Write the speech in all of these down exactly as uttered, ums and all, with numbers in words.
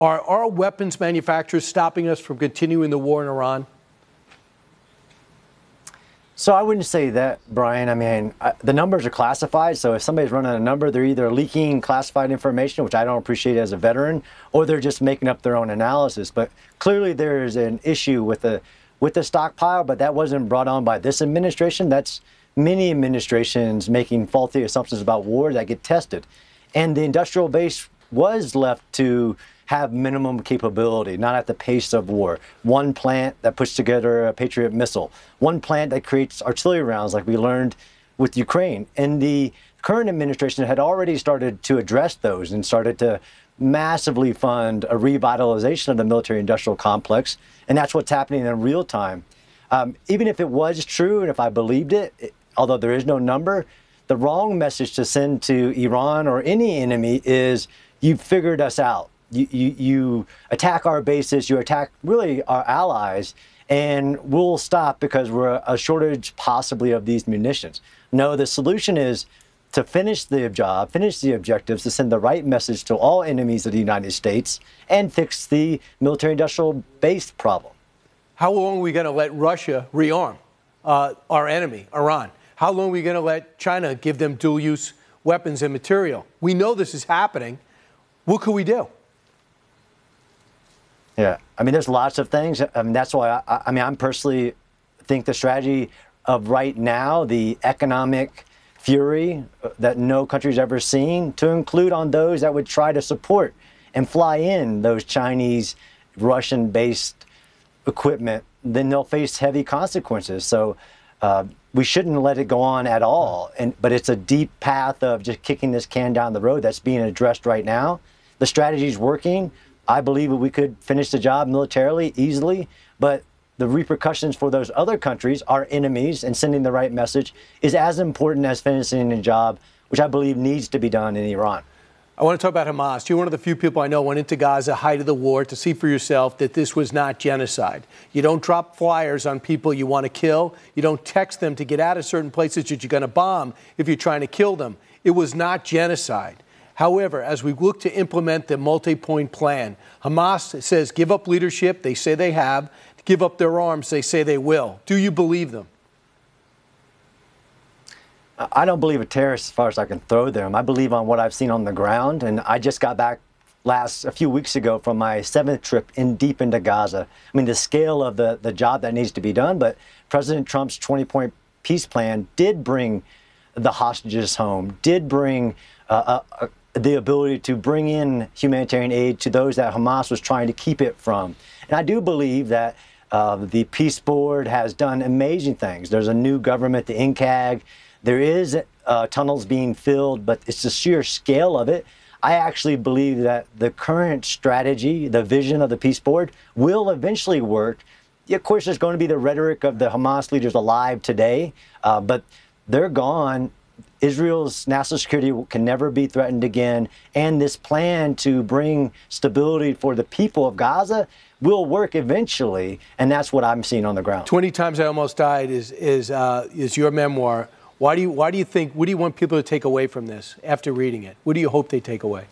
Are our weapons manufacturers stopping us from continuing the war in Iran? So I wouldn't say that, Brian. I mean, I, the numbers are classified. So if somebody's running a number, they're either leaking classified information, which I don't appreciate as a veteran, or they're just making up their own analysis. But clearly there's an issue with the with the stockpile, but that wasn't brought on by this administration. That's many administrations making faulty assumptions about war that get tested. And the industrial base was left to have minimum capability, not at the pace of war. One plant that puts together a Patriot missile, one plant that creates artillery rounds like we learned with Ukraine. And the current administration had already started to address those and started to massively fund a revitalization of the military-industrial complex. And that's what's happening in real time. Um, even if it was true and if I believed it, it, although there is no number, the wrong message to send to Iran or any enemy is, you've figured us out. You, you, you attack our bases, you attack really our allies, and we'll stop because we're a shortage possibly of these munitions. No, the solution is to finish the job, finish the objectives, to send the right message to all enemies of the United States and fix the military-industrial base problem. How long are we going to let Russia rearm uh, our enemy, Iran? How long are we going to let China give them dual-use weapons and material? We know this is happening. What could we do? Yeah, I mean, there's lots of things. I mean, that's why I, I mean, I'm personally think the strategy of right now, the economic fury that no country's ever seen, to include on those that would try to support and fly in those Chinese, Russian-based equipment, then they'll face heavy consequences. So uh, we shouldn't let it go on at all. And but it's a deep path of just kicking this can down the road that's being addressed right now. The strategy is working. I believe that we could finish the job militarily easily, but the repercussions for those other countries, our enemies, and sending the right message is as important as finishing the job, which I believe needs to be done in Iran. I want to talk about Hamas. You're one of the few people I know went into Gaza, height of the war, to see for yourself that this was not genocide. You don't drop flyers on people you want to kill. You don't text them to get out of certain places that you're going to bomb if you're trying to kill them. It was not genocide. However, as we look to implement the multi-point plan, Hamas says give up leadership. They say they have. Give up their arms. They say they will. Do you believe them? I don't believe a terrorist as far as I can throw them. I believe on what I've seen on the ground. And I just got back last a few weeks ago from my seventh trip in deep into Gaza. I mean, the scale of the, the job that needs to be done. But President Trump's twenty-point peace plan did bring the hostages home, did bring uh, a, a the ability to bring in humanitarian aid to those that Hamas was trying to keep it from. And I do believe that uh, the Peace Board has done amazing things. There's a new government, the N C A G. There is uh, tunnels being filled, but it's the sheer scale of it. I actually believe that the current strategy, the vision of the Peace Board, will eventually work. Yeah, of course, there's going to be the rhetoric of the Hamas leaders alive today, uh, but they're gone. Israel's national security can never be threatened again. And this plan to bring stability for the people of Gaza will work eventually. And that's what I'm seeing on the ground. twenty times I Almost Died is is uh, is your memoir. Why do you why do you think, what do you want people to take away from this after reading it? What do you hope they take away?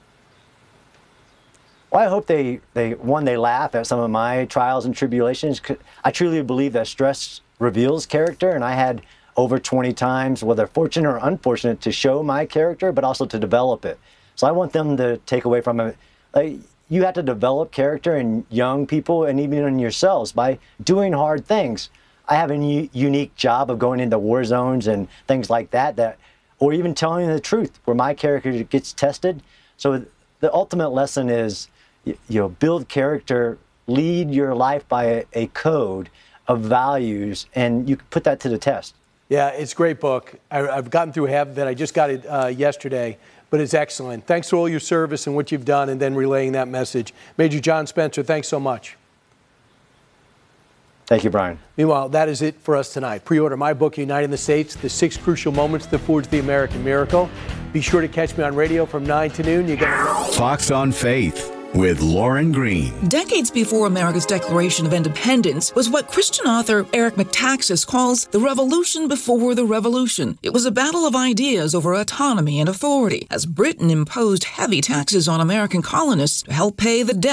Well, I hope they, they one, they laugh at some of my trials and tribulations. I truly believe that stress reveals character. And I had over twenty times, whether fortunate or unfortunate, to show my character, but also to develop it. So I want them to take away from it. Like, you have to develop character in young people and even in yourselves by doing hard things. I have a u- unique job of going into war zones and things like that, that, or even telling the truth where my character gets tested. So the ultimate lesson is, you, you know, build character, lead your life by a, a code of values, and you can put that to the test. Yeah, it's a great book. I, I've gotten through half of it. I just got it uh, yesterday, but it's excellent. Thanks for all your service and what you've done and then relaying that message. Major John Spencer, thanks so much. Thank you, Brian. Meanwhile, that is it for us tonight. Pre-order my book, Uniting the States, The Six Crucial Moments That Forged the American Miracle. Be sure to catch me on radio from nine to noon. You're gonna Fox on Faith. with Lauren Green. Decades before America's Declaration of Independence was what Christian author Eric Metaxas calls the revolution before the revolution. It was a battle of ideas over autonomy and authority as Britain imposed heavy taxes on American colonists to help pay the debt